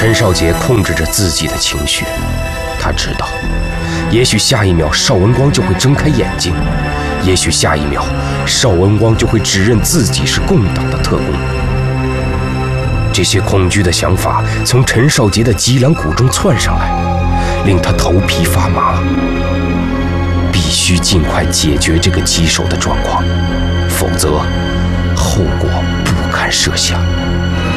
陈少杰控制着自己的情绪，他知道，也许下一秒邵文光就会睁开眼睛，也许下一秒邵文光就会指认自己是共党的特工。这些恐惧的想法从陈少杰的脊梁骨中窜上来，令他头皮发麻。必须尽快解决这个棘手的状况，否则后果不堪设想。